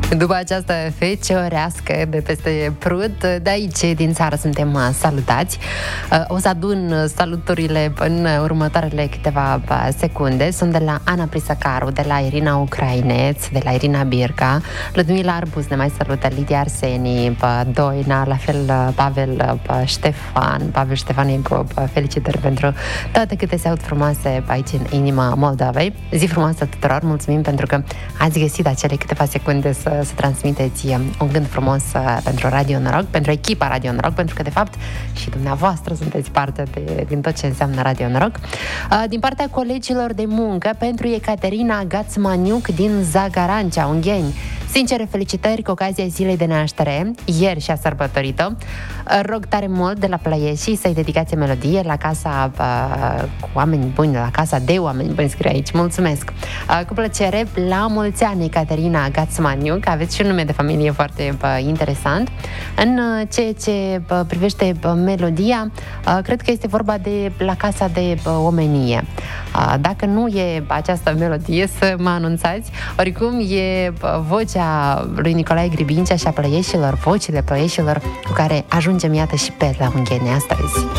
După această feciorească de peste Prut, de aici, din țară, suntem salutați. O să adun saluturile în următoarele câteva secunde. Sunt de la Ana Prisăcaru, de la Irina Ucraineț, de la Irina Birca, Ludmila Arbuz ne mai salută, Lidia Arseni, Doina, la fel Pavel Ștefanicu, felicitări pentru toate câte se aud frumoase aici în inima Moldovei. Zi frumoasă tuturor, mulțumim pentru că ați găsit acele câteva secunde să transmiteți un gând frumos pentru Radio Noroc, pentru echipa Radio Noroc, pentru că de fapt și dumneavoastră sunteți parte din tot ce înseamnă Radio Noroc. Din partea colegilor de muncă, pentru Ecaterina Gațmaniuc din Zagarancea, Ungheni, sincere felicitări cu ocazia zilei de naștere, ieri și-a sărbătorit-o. Rog tare mult de la Plăieșii să-i dedicați o melodie la casa cu oameni buni, la casa de oameni buni, scrie aici. Mulțumesc! Cu plăcere, la mulți ani, Ecaterina Gațmaniuc, aveți și un nume de familie foarte interesant. În ceea ce privește melodia, cred că este vorba de La Casa de Omenie. Dacă nu e această melodie, să mă anunțați. Oricum, e vocea lui Nicolae Gribincea și a Plăieșilor, vocile Plăieșilor, cu care ajungem, iată, și pe la Ungheni astăzi.